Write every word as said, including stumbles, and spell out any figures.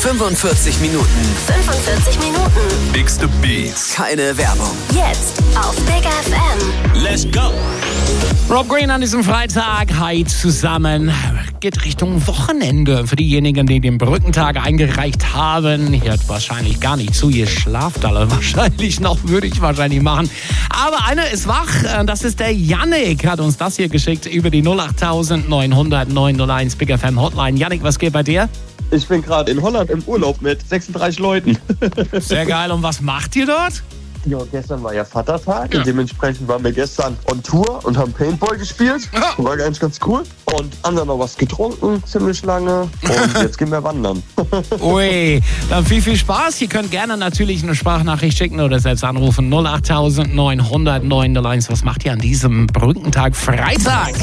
fünfundvierzig Minuten. fünfundvierzig Minuten. Bigste Beats. Keine Werbung. Jetzt auf Big F M. Let's go. Rob Green an diesem Freitag. Hi zusammen. Geht Richtung Wochenende. Für diejenigen, die den Brückentag eingereicht haben. Hier hat wahrscheinlich gar nicht zu. Ihr schlaft alle wahrscheinlich noch. Würde ich wahrscheinlich machen. Aber einer ist wach. Das ist der Yannick. Hat uns das hier geschickt über die null acht neun null null neun null eins Big F M Hotline. Yannick, was geht bei dir? Ich bin gerade in Holland im Urlaub mit sechsunddreißig Leuten. Sehr geil. Und was macht ihr dort? Ja, gestern war ja Vatertag Ja. und dementsprechend waren wir gestern on Tour und haben Paintball gespielt. Ja. War ganz, ganz cool. Und haben dann noch was getrunken, ziemlich lange. Und jetzt gehen wir wandern. Ui, dann viel, viel Spaß. Ihr könnt gerne natürlich eine Sprachnachricht schicken oder selbst anrufen. null acht neun null null neun null eins. Was macht ihr an diesem Brückentag Freitag?